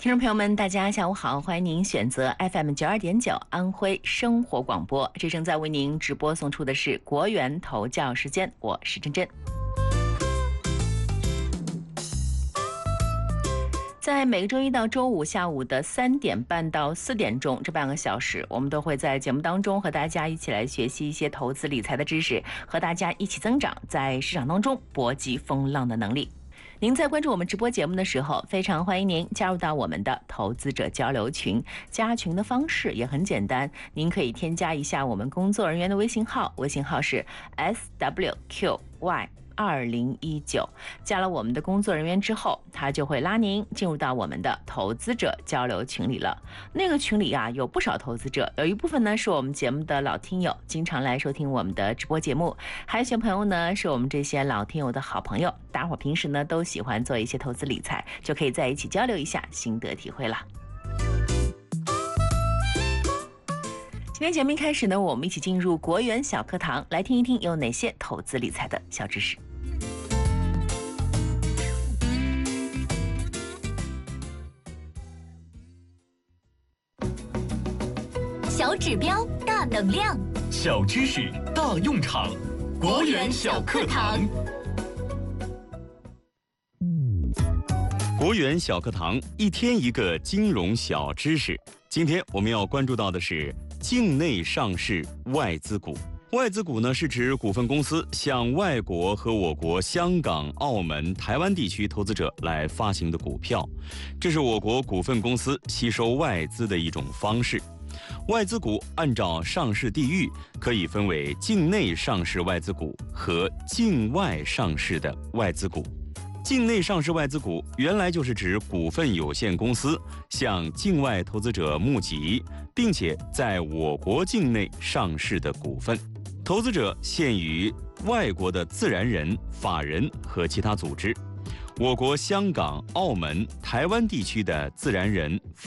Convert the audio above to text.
听众朋友们，大家下午好，欢迎您选择 FM92.9安徽生活广播，这正在为您直播送出的是国元头教时间，我是珍珍。在每个周一到周五下午的3点半到4点钟这半个小时，我们都会在节目当中和大家一起来学习一些投资理财的知识，和大家一起增长在市场当中搏击风浪的能力。您在关注我们直播节目的时候，非常欢迎您加入到我们的投资者交流群。加群的方式也很简单，您可以添加一下我们工作人员的微信号，微信号是 SWQY2019，加了我们的工作人员之后，他就会拉您进入到我们的投资者交流群里了。那个群里啊，有不少投资者，有一部分呢是我们节目的老听友，经常来收听我们的直播节目，还有些朋友呢是我们这些老听友的好朋友，大伙平时呢都喜欢做一些投资理财，就可以在一起交流一下心得体会了。今天节目一开始呢，我们一起进入国元小课堂，来听一听有哪些投资理财的小知识。 小指标大能量， 小知识大用场，国元小课堂。国元小课堂，一天一个金融小知识。今天我们要关注到的是境内上市外资股。外资股呢，是指股份公司向外国和我国香港、澳门、台湾地区投资者来发行的股票，这是我国股份公司吸收外资的一种方式。外资股按照上市地域可以分为境内上市外资股和境外上市的外资股。境内上市外资股原来就是指股份有限公司向境外投资者募集，并且在我国境内上市的股份。投资者限于外国的自然人、法人和其他组织，我国香港、澳门、台湾地区的自然人、